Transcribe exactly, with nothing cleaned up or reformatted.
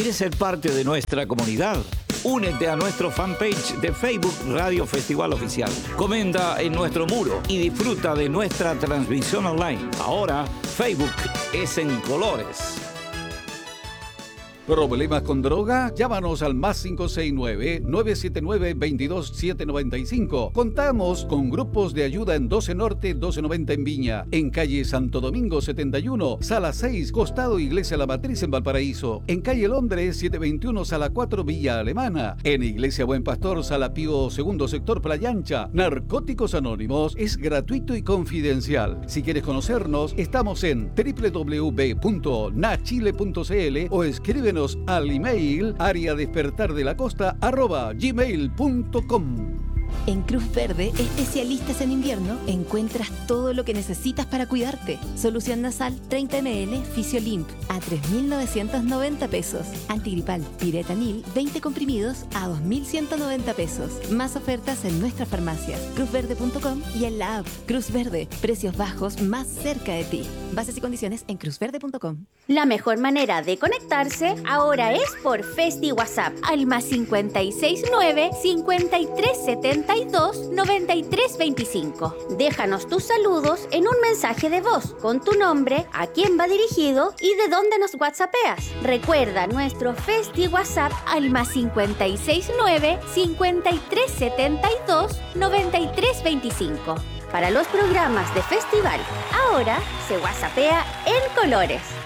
¿Quieres ser parte de nuestra comunidad? Únete a nuestro fanpage de Facebook Radio Festival Oficial. Comenta en nuestro muro y disfruta de nuestra transmisión online. Ahora, Facebook es en colores. ¿Problemas con droga? Llámanos al más cinco seis nueve, nueve siete nueve, dos dos siete nueve cinco. Contamos con grupos de ayuda en doce Norte, doce noventa en Viña, en calle Santo Domingo setenta y uno, sala seis, costado Iglesia La Matriz en Valparaíso, en calle Londres setecientos veintiuno, sala cuatro, Villa Alemana, en Iglesia Buen Pastor, sala Pío segundo, sector Playa Ancha. Narcóticos Anónimos es gratuito y confidencial. Si quieres conocernos, estamos en doble u doble u doble u punto na chile punto c l o escribe al email área despertar de la costa arroba gmail punto com. En Cruz Verde, especialistas en invierno, encuentras todo lo que necesitas para cuidarte. Solución nasal treinta mililitros Fisiolimp a tres mil novecientos noventa pesos. Antigripal Piretanil veinte comprimidos a dos mil ciento noventa pesos. Más ofertas en nuestras farmacias, cruz verde punto com y en la app. Cruz Verde, precios bajos más cerca de ti. Bases y condiciones en cruz verde punto com. La mejor manera de conectarse ahora es por Festi WhatsApp al más cinco seis nueve, cinco tres siete dos, nueve tres dos cinco. Déjanos tus saludos en un mensaje de voz con tu nombre, a quién va dirigido y de dónde nos whatsappeas. Recuerda nuestro Festi WhatsApp al más cinco seis nueve, cinco tres siete dos, nueve tres dos cinco. Para los programas de festival, ahora se whatsappea en colores.